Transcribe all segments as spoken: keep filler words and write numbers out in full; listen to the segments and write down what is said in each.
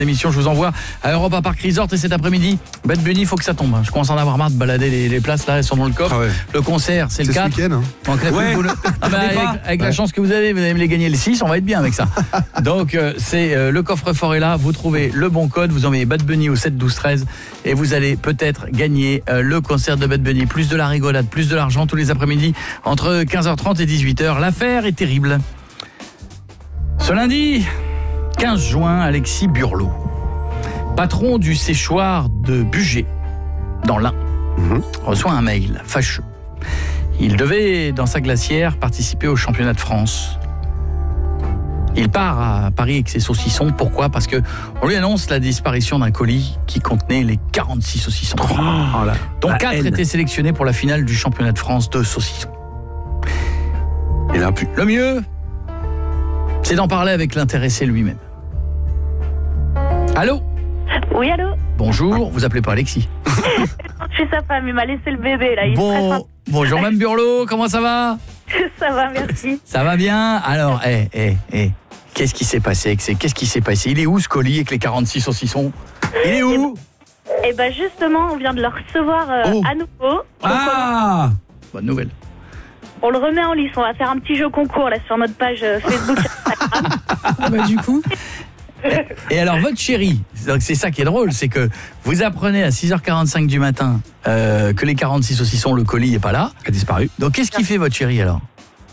L'émission, je vous envoie à Europa Park Resort et cet après-midi, Bad Bunny, il faut que ça tombe. Je commence à en avoir marre de balader les, les places là, elles sont dans le coffre. Ah ouais. Le concert, c'est, c'est le quatre. Ce week-end, hein. Donc, la ouais. vous le... ah bah, avec avec ouais. la chance que vous avez, vous allez me les gagner le six, on va être bien avec ça. Donc euh, c'est euh, le coffre-fort est là, vous trouvez le bon code, vous envoyez Bad Bunny au sept douze treize et vous allez peut-être gagner euh, le concert de Bad Bunny. Plus de la rigolade, plus de l'argent tous les après-midi entre quinze heures trente et dix-huit heures. L'affaire est terrible. Ce lundi quinze juin, Alexis Burlot, patron du séchoir de Bugey, dans l'Ain, mmh. reçoit un mail fâcheux. Il devait, dans sa glacière, participer au championnat de France. Il part à Paris avec ses saucissons. Pourquoi ? Parce qu'on lui annonce la disparition d'un colis qui contenait les quarante-six saucissons. Oh, là, dont quatre étaient sélectionnés pour la finale du championnat de France de saucissons. Il a pu. Le mieux, c'est d'en parler avec l'intéressé lui-même. Allô ? Oui, allô ? Bonjour, vous appelez pas Alexis. Je suis sa femme, il m'a laissé le bébé là. Il bon, bonjour Mme Burlot, comment ça va ? Ça va, merci. Ça va bien ? Alors, hé, hé, hé, qu'est-ce qui s'est passé avec ces... Qu'est-ce qui s'est passé ? Il est où ce colis avec les quarante-six saucissons ? Il est où ? Eh ben justement, on vient de le recevoir euh, oh. à nouveau. Ah on... Bonne nouvelle. On le remet en lice, on va faire un petit jeu concours là sur notre page euh, Facebook et Instagram. Bah, du coup... Et alors votre chérie, c'est ça qui est drôle, c'est que vous apprenez à six heures quarante-cinq du matin euh, que les quarante-six saucissons, le colis n'est pas là, a disparu. Donc qu'est-ce qu'il fait votre chérie alors ?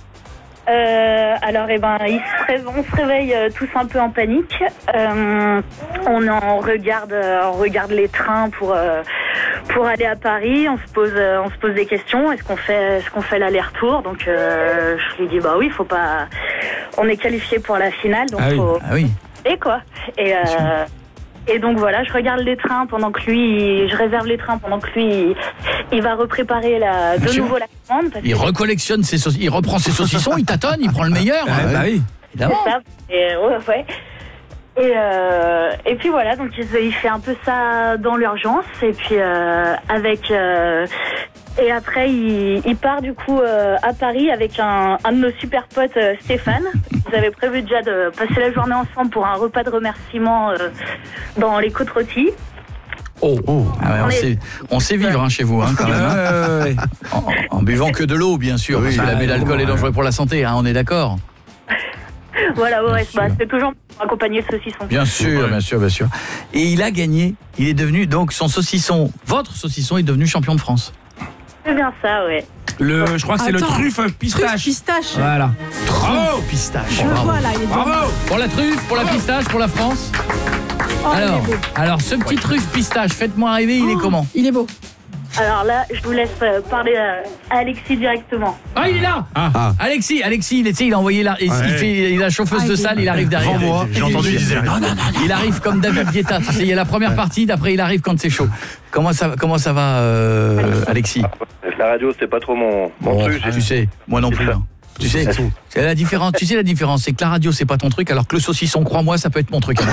Euh, alors, eh ben, il se réveille, on se réveille euh, tous un peu en panique. Euh, on en regarde, euh, on regarde les trains pour euh, pour aller à Paris. On se pose, euh, on se pose des questions. Est-ce qu'on fait, est-ce qu'on fait l'aller-retour ? Donc, euh, je lui dis bah oui, faut pas. On est qualifié pour la finale, donc ah oui. faut. Ah oui. Et quoi ? Et euh, et donc voilà, je regarde les trains pendant que lui, je réserve les trains pendant que lui, il, il va repréparer la, de nouveau la commande. Parce il recollectionne ses saucissons, il reprend ses saucissons, il tâtonne, il prend le meilleur. Ah, bah oui. Évidemment. C'est ça. Et, ouais, ouais. Et, euh, et puis voilà, donc il, il fait un peu ça dans l'urgence. Et puis euh, avec euh, et après il, il part du coup euh, à Paris avec un, un de nos super potes euh, Stéphane. Vous avez prévu déjà de passer la journée ensemble pour un repas de remerciement euh, dans les Côtes Rôties. Oh, oh. Ah ouais, on, sait, on sait vivre hein, chez vous hein, quand même. Hein. en, en buvant que de l'eau bien sûr, oui, parce que l'abus d'alcool est dangereux pour la santé, hein, on est d'accord. Voilà, ouais, bah, c'est toujours pour accompagner le saucisson. Bien sûr, ouais. bien sûr, bien sûr. Et il a gagné, il est devenu, donc son saucisson, votre saucisson est devenu champion de France. C'est bien ça, ouais. Le, je crois que c'est Attends, le truffe pistache. Truffe pistache. Voilà. Truffe pistache. Je le vois là, il est Bravo. Bravo. Pour la truffe, pour la pistache, pour la France. Oh, alors, alors, ce petit truffe pistache, faites-moi rêver, il oh, est comment ? Il est beau. Alors là, je vous laisse parler à Alexis directement. Ah, il est là ah. Ah. Alexis, Alexis, il, est, il a envoyé là, il, ouais. il, fait, il a chauffeuse ah, de salle, il arrive derrière. Moi, j'ai entendu, il disait non, non, non, non. Il arrive comme David Guetta, tu sais, il y a la première partie, d'après il arrive quand c'est chaud. Comment ça, comment ça va, euh, Alexis ? La radio, c'est pas trop mon, mon bon, truc. Ah, tu sais, moi non plus. Hein. Tu sais, c'est la différence. Tu sais la différence, c'est que la radio c'est pas ton truc, alors que le saucisson, crois-moi, ça peut être mon truc.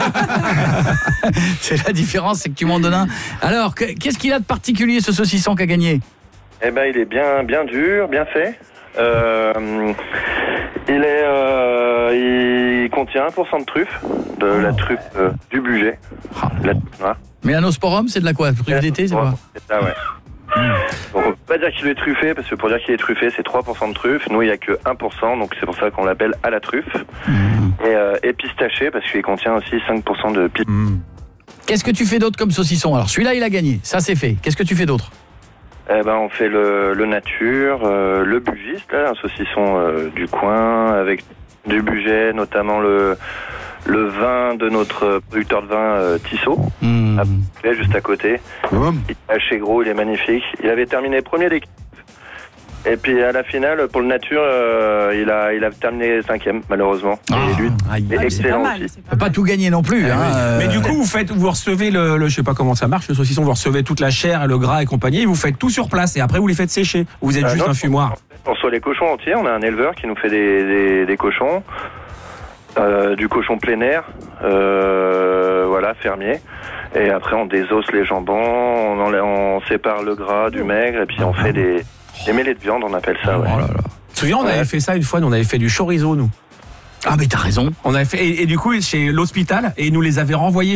C'est la différence, c'est que tu m'en donnes un. Alors, qu'est-ce qu'il a de particulier ce saucisson qu'a gagné ? Eh ben, il est bien, bien dur, bien fait. Euh, il est, euh, il contient un pour cent de truffe, de oh. la truffe euh, du Bugey. Oh. La truffe noire. Mélanosporum, c'est de la quoi ? Truffe d'été, c'est quoi ? C'est ça, ouais. Donc on peut pas dire qu'il est truffé, parce que pour dire qu'il est truffé c'est trois pour cent de truffe. Nous il n'y a que un pour cent, donc c'est pour ça qu'on l'appelle à la truffe. Mmh. Et, euh, et pistaché parce qu'il contient aussi cinq pour cent de pistache. Mmh. Qu'est-ce que tu fais d'autre comme saucisson ? Alors celui-là il a gagné, ça c'est fait. Qu'est-ce que tu fais d'autre ? Eh ben on fait le, le nature, euh, le bugiste, là, un saucisson euh, du coin avec du Bugey, notamment le le vin de notre producteur de vin euh, Tissot, mmh. à, juste à côté. Mmh. Il est haché gros, il est magnifique. Il avait terminé premier d'équipe. Et puis à la finale, pour le nature, euh, il a il a terminé cinquième, malheureusement. Ah, et lui, aïe, il est aïe, excellent pas mal, aussi. pas peut pas tout gagner non plus. Hein, euh... Mais du coup, vous faites, vous recevez le, le, je sais pas comment ça marche, le saucisson, vous recevez toute la chair et le gras et compagnie, et vous faites tout sur place, et après vous les faites sécher. Vous êtes euh, juste non, un fumoir. On reçoit les cochons entiers. On a un éleveur qui nous fait des des, des cochons. Euh, du cochon plein air, euh, voilà, fermier. Et après, on désosse les jambons, on, en, on sépare le gras du maigre, et puis on fait des, des mêlées de viande, on appelle ça. Ouais. Oh là là. Tu te souviens, on ouais. avait fait ça une fois, nous, on avait fait du chorizo, nous. Ah mais t'as raison. On avait fait et, et du coup chez l'hôpital et ils nous les avaient renvoyés